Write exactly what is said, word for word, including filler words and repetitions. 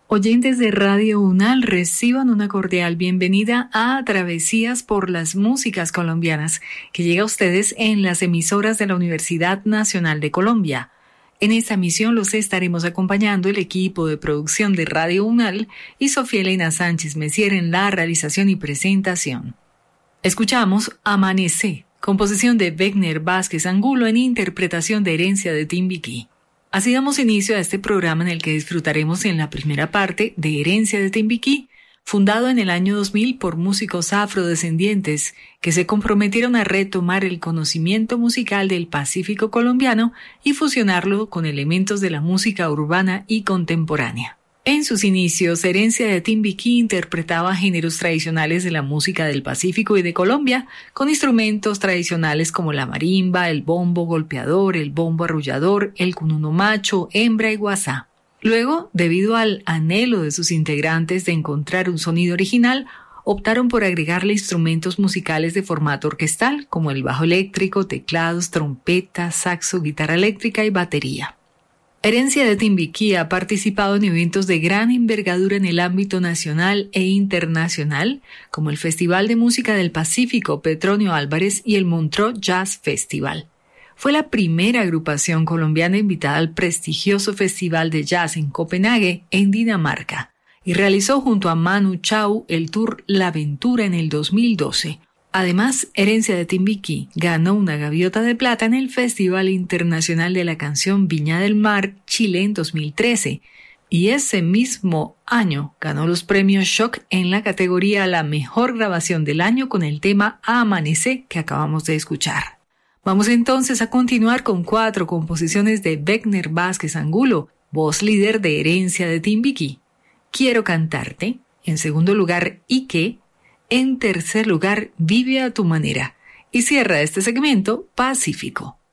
Oyentes de Radio UNAL, reciban una cordial bienvenida a Travesías por las Músicas Colombianas, que llega a ustedes en las emisoras de la Universidad Nacional de Colombia. En esta emisión los estaremos acompañando el equipo de producción de Radio UNAL y Sofía Elena Sánchez Messier en la realización y presentación. Escuchamos Amanecé, composición de Wegner Vázquez Angulo en interpretación de Herencia de Timbiquí. Así damos inicio a este programa en el que disfrutaremos en la primera parte de Herencia de Timbiquí, fundado en el año dos mil por músicos afrodescendientes que se comprometieron a retomar el conocimiento musical del Pacífico colombiano y fusionarlo con elementos de la música urbana y contemporánea. En sus inicios, Herencia de Timbiquí interpretaba géneros tradicionales de la música del Pacífico y de Colombia, con instrumentos tradicionales como la marimba, el bombo golpeador, el bombo arrullador, el cununo macho, hembra y guasá. Luego, debido al anhelo de sus integrantes de encontrar un sonido original, optaron por agregarle instrumentos musicales de formato orquestal, como el bajo eléctrico, teclados, trompeta, saxo, guitarra eléctrica y batería. Herencia de Timbiquí ha participado en eventos de gran envergadura en el ámbito nacional e internacional, como el Festival de Música del Pacífico Petronio Álvarez y el Montreux Jazz Festival. Fue la primera agrupación colombiana invitada al prestigioso Festival de Jazz en Copenhague, en Dinamarca, y realizó junto a Manu Chao el tour La Aventura en el dos mil doce. Además, Herencia de Timbiquí ganó una gaviota de plata en el Festival Internacional de la Canción Viña del Mar, Chile en dos mil trece, y ese mismo año ganó los premios Shock en la categoría La Mejor Grabación del Año con el tema Amanecé que acabamos de escuchar. Vamos entonces a continuar con cuatro composiciones de Wegner Vázquez Angulo, voz líder de Herencia de Timbiquí. Quiero cantarte, en segundo lugar, Ike. En tercer lugar, Vive a tu manera. Y cierra este segmento, Pacífico.